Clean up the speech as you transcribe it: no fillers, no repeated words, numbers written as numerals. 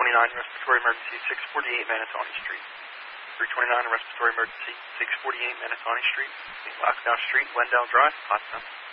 respiratory emergency, 648 Manatawny Street. 329 respiratory emergency, 648 Manatawny Street, Lockdown Street, Wendell Drive, Potsdam.